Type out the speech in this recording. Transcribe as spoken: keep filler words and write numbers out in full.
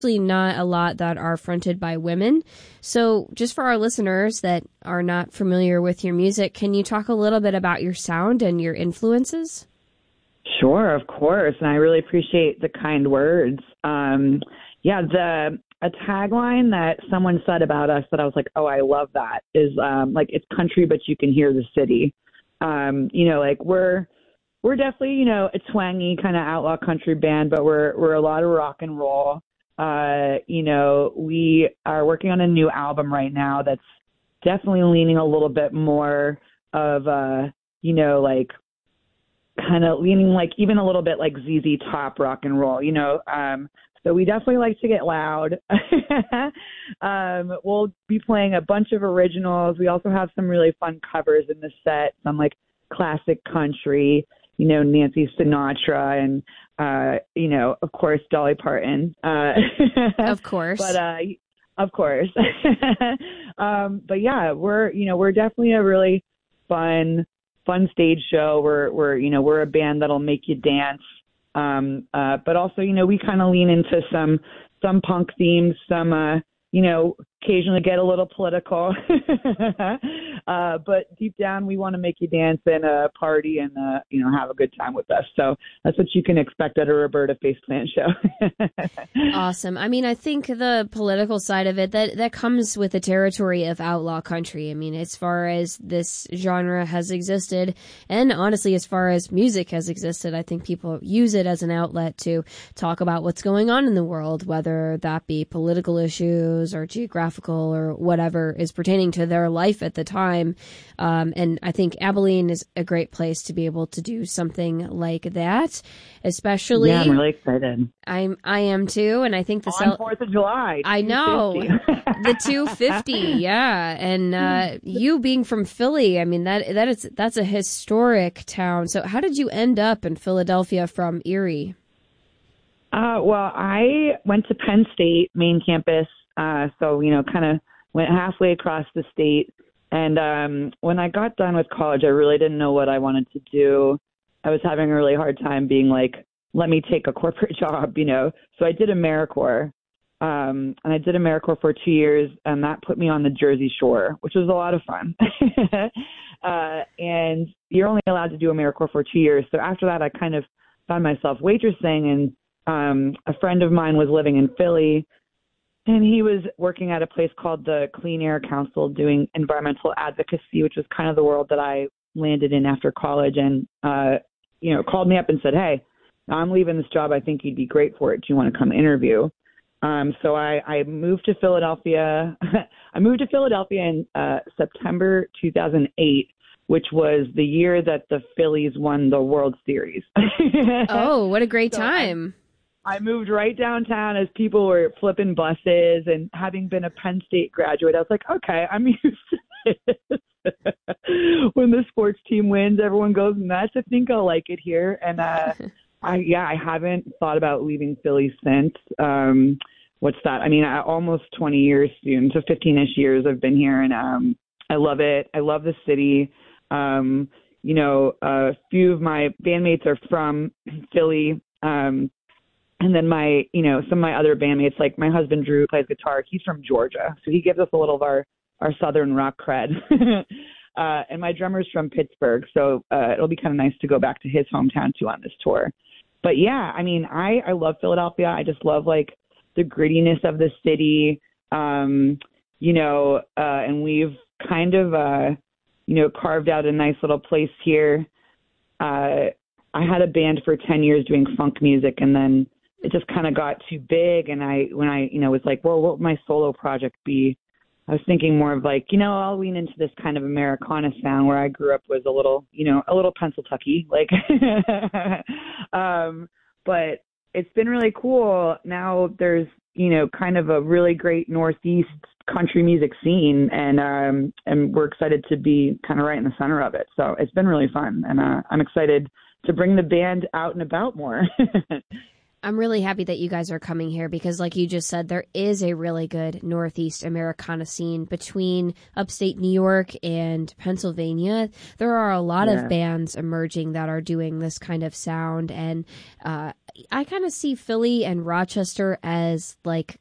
not a lot that are fronted by women. So just for our listeners that are not familiar with your music, can you talk a little bit about your sound and your influences? Sure, of course. And I really appreciate the kind words. Um, yeah, the a tagline that someone said about us that I was like, oh, I love that is um, like, it's country, but you can hear the city. Um, you know, like we're we're definitely, you know, a twangy kind of outlaw country band, but we're we're a lot of rock and roll. Uh, you know, we are working on a new album right now that's definitely leaning a little bit more of, uh, you know, like kind of leaning like even a little bit like Z Z Top rock and roll, you know. Um, so we definitely like to get loud. um, we'll be playing a bunch of originals. We also have some really fun covers in the set, some like classic country, you know, Nancy Sinatra and, uh, you know, of course, Dolly Parton. Uh, of course. But, uh, of course. um, but yeah, we're, you know, we're definitely a really fun, fun stage show. We're, we're, you know, we're a band that'll make you dance. Um, uh, but also, you know, we kind of lean into some, some punk themes, some, uh, you know, occasionally get a little political, uh, but deep down we want to make you dance and uh, party and, uh, you know, have a good time with us. So that's what you can expect at a Roberta Faceplant show. Awesome. I mean, I think the political side of it, that, that comes with the territory of outlaw country. I mean, as far as this genre has existed, and honestly, as far as music has existed, I think people use it as an outlet to talk about what's going on in the world, whether that be political issues or geographical or whatever is pertaining to their life at the time. Um, and I think Abilene is a great place to be able to do something like that, especially. Yeah, I'm really excited. I'm, I am too. And I think the on cel- fourth of July. I know the two fifty. Yeah. And, uh, you being from Philly, I mean, that, that is, that's a historic town. So how did you end up in Philadelphia from Erie? Uh, well, I went to Penn State main campus. Uh, so, you know, kind of went halfway across the state. And um, when I got done with college, I really didn't know what I wanted to do. I was having a really hard time being like, let me take a corporate job, you know. So I did AmeriCorps. Um, and I did AmeriCorps for two years, and that put me on the Jersey Shore, which was a lot of fun. uh, and you're only allowed to do AmeriCorps for two years. So after that, I kind of found myself waitressing, and um, a friend of mine was living in Philly. And he was working at a place called the Clean Air Council doing environmental advocacy, which was kind of the world that I landed in after college. And, uh, you know, called me up and said, hey, I'm leaving this job. I think you'd be great for it. Do you want to come interview? Um, so I, I moved to Philadelphia. I moved to Philadelphia in uh, September two thousand eight, which was the year that the Phillies won the World Series. Oh, what a great so time. I, I moved right downtown as people were flipping buses, and having been a Penn State graduate, I was like, okay, I'm used to this. When the sports team wins, everyone goes nuts. I think I'll like it here. And uh, I, yeah, I haven't thought about leaving Philly since. Um, what's that? I mean, I, almost twenty years soon, so fifteen-ish years I've been here, and um, I love it. I love the city. Um, you know, a few of my bandmates are from Philly. Um, and then my, you know, some of my other bandmates, like my husband, Drew, who plays guitar, he's from Georgia. So he gives us a little of our, our Southern rock cred. uh, and my drummer's from Pittsburgh. So uh, it'll be kind of nice to go back to his hometown too on this tour. But yeah, I mean, I, I love Philadelphia. I just love like the grittiness of the city, um, you know, uh, and we've kind of, uh, you know, carved out a nice little place here. Uh, I had a band for ten years doing funk music, and then it just kind of got too big. And I, when I, you know, was like, well, what would my solo project be? I was thinking more of like, you know, I'll lean into this kind of Americana sound. Where I grew up was a little, you know, a little Pennsyltucky, like, um, but it's been really cool. Now there's, you know, kind of a really great Northeast country music scene, and um, and we're excited to be kind of right in the center of it. So it's been really fun, and uh, I'm excited to bring the band out and about more. I'm really happy that you guys are coming here because, like you just said, there is a really good Northeast Americana scene between upstate New York and Pennsylvania. There are a lot yeah. of bands emerging that are doing this kind of sound, and uh, I kind of see Philly and Rochester as like